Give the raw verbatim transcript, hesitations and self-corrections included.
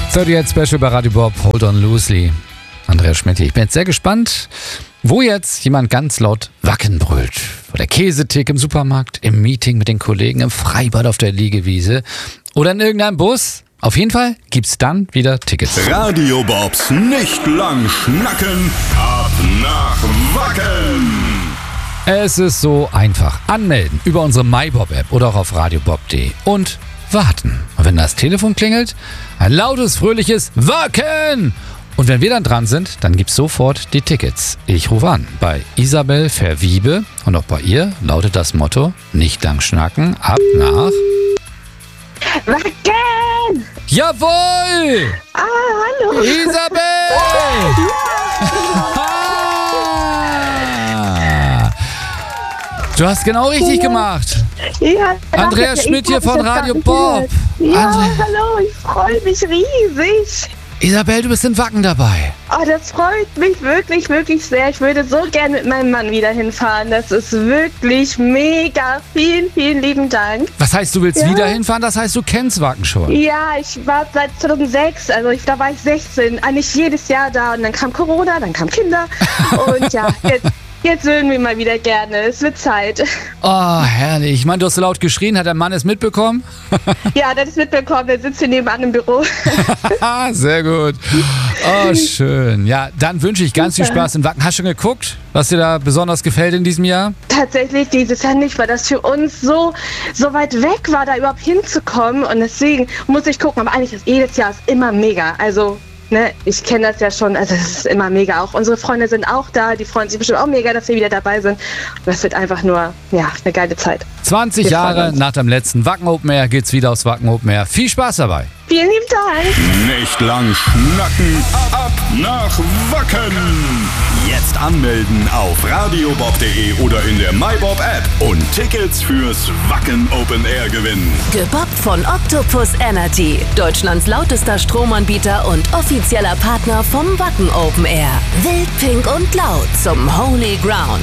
thirty-eight Special bei Radio Bob, Hold on Loosely. Andreas Schmidt hier. Ich bin jetzt sehr gespannt, wo jetzt jemand ganz laut Wacken brüllt. Vor der Käsetheke im Supermarkt, im Meeting mit den Kollegen, im Freibad auf der Liegewiese oder in irgendeinem Bus. Auf jeden Fall gibt's dann wieder Tickets. Radio Bobs nicht lang schnacken, ab nach Wacken. Es ist so einfach. Anmelden über unsere MyBob-App oder auch auf radiobob punkt de und warten. Und wenn das Telefon klingelt, ein lautes, fröhliches Wacken! Und wenn wir dann dran sind, dann gibt's sofort die Tickets. Ich rufe an bei Isabel Verwiebe und auch bei ihr lautet das Motto: nicht lang schnacken, ab nach Wacken! Jawohl! Ah, hallo! Isabel! Du hast genau richtig gemacht. Ja, Andreas danke. Schmidt Ich hier hab von das Radio gerade Bob. gehört. Ja, Andre- hallo, ich freue mich riesig. Isabel, du bist in Wacken dabei. Oh, das freut mich wirklich, wirklich sehr. Ich würde so gerne mit meinem Mann wieder hinfahren. Das ist wirklich mega. Vielen, vielen lieben Dank. Was heißt, du willst Ja. wieder hinfahren? Das heißt, du kennst Wacken schon. Ja, ich war seit zweitausendsechs, also ich, da war ich sechzehn, eigentlich jedes Jahr da und dann kam Corona, dann kamen Kinder und ja, jetzt, jetzt würden wir mal wieder gerne. Es wird Zeit. Oh, herrlich. Ich meine, du hast so laut geschrien. Hat der Mann es mitbekommen? Ja, das ist mitbekommen, der sitzt hier nebenan im Büro. Sehr gut. Oh, schön. Ja, dann wünsche ich ganz viel Spaß in Wacken. Hast du schon geguckt, was dir da besonders gefällt in diesem Jahr? Tatsächlich dieses Jahr nicht, weil das für uns so, so weit weg war, da überhaupt hinzukommen. Und deswegen muss ich gucken. Aber eigentlich ist jedes Jahr ist immer mega. Also, ne, ich kenne das ja schon. Also, es ist immer mega. Auch unsere Freunde sind auch da. Die freuen sich bestimmt auch mega, dass wir wieder dabei sind. Und das wird einfach nur, ja, eine geile Zeit. zwanzig Wir freuen Jahre uns. nach dem letzten Wacken Open Air geht's wieder aufs Wacken Open Air. Viel Spaß dabei. Vielen lieben Dank. Nicht lang schnacken, ab nach Wacken. Jetzt anmelden auf radiobob punkt de oder in der MyBob App und Tickets fürs Wacken Open Air gewinnen. Gebobbt von Octopus Energy, Deutschlands lautester Stromanbieter und offizieller Partner vom Wacken Open Air. Wild, pink und laut zum Holy Ground.